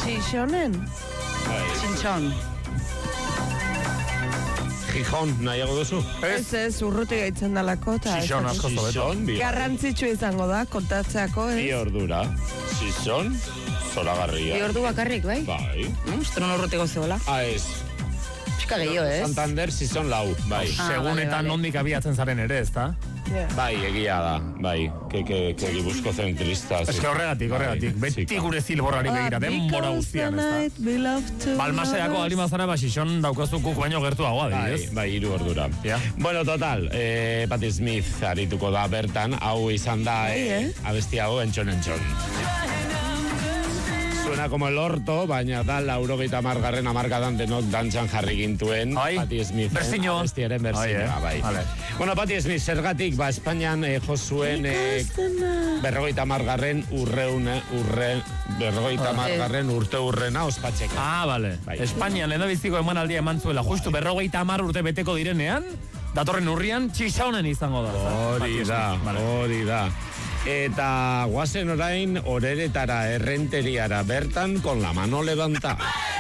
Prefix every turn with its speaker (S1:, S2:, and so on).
S1: Xixonen?
S2: Txintxon.
S3: Gijon, nahiago duzu?
S1: Ez, urruti gaitzen dalako.
S4: Xixon asko zobeto.
S1: Garrantzitsu izango da, kontatzeako, ez?
S3: Bi ordura. Xixon, zoragarria.
S2: Bi ordu bakarrik, bai?
S3: Bai.
S2: Ustron urrutiko zeola.
S3: Ez.
S2: Pixka gehiago, ez?
S3: Santander, Xixon lau, bai.
S4: Segunetan nondik abiatzen zaren ere, ez da?
S3: Bai, egia da, bai. Que Gipuzko zentrista.
S4: Ez que horregatik. Beti gure zilborrari begira, denbora guztian, ez da? Balmaseako alimazara, Xixon daukazukuk baino gertuagoa,
S3: dira, ez? Bai, 3 ordura. Bueno, total, Patti Smith arituko da bertan, hau izan da, abesti hau entxon. Suena como el orto, baina da 90 hamarkadan denok dantzan jarri gintuen Patti Smith.
S4: Bersiño.
S3: Abestiaren bersiñoa, bai. Bueno, Patti Smith, zergatik, Espainian jo zuen 50 urte urrena ospatzeko.
S4: Bale. Espainian lehendabiziko emanaldia eman zuela, justu 50 urte beteko direnean, datorren urrian, Xixonen izango da.
S3: Hori da. Eta guazen orain oreretara errenteriara bertan con la mano levanta.